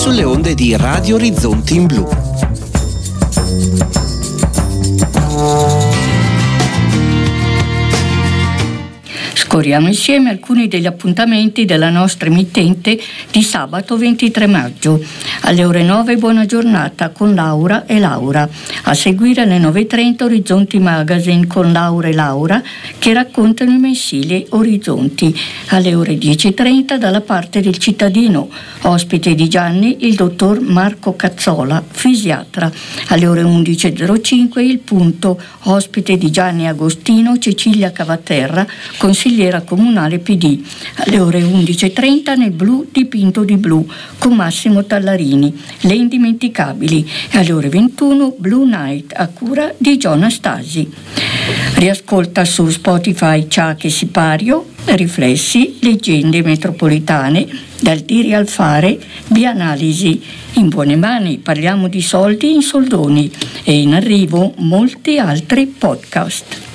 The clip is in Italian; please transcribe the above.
sulle onde di Radio Orizzonti in Blu. Scorriamo insieme alcuni degli appuntamenti della nostra emittente di sabato 23 maggio. Alle ore 9 buona giornata con Laura e Laura. A seguire alle 9.30 Orizzonti Magazine con Laura e Laura che raccontano i mensili Orizzonti. Alle ore 10.30 dalla parte del cittadino. Ospite di Gianni il dottor Marco Cazzola, fisiatra. Alle ore 11.05 il punto. Ospite di Gianni Agostino Cecilia Cavaterra, consigliera comunale PD. Alle ore 11.30 nel blu dipinto di blu con Massimo Tallarini, le indimenticabili. E alle ore 21 Blue Night a cura di Giona Stasi. Riascolta su Spotify Ciache Sipario, Riflessi, Leggende metropolitane, dal dire al fare, Bianalisi. In buone mani parliamo di soldi in soldoni e in arrivo molti altri podcast.